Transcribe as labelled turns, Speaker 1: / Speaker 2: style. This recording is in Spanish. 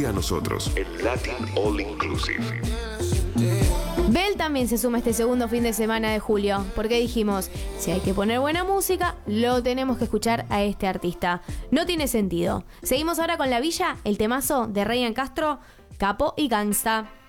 Speaker 1: Unite a nosotros en Latin All Inclusive.
Speaker 2: Bel también se suma este segundo fin de semana de julio, porque dijimos, si hay que poner buena música, lo tenemos que escuchar a este artista. No tiene sentido. Seguimos ahora con La Villa, el temazo de Ryan Castro, Capo y Gangsta.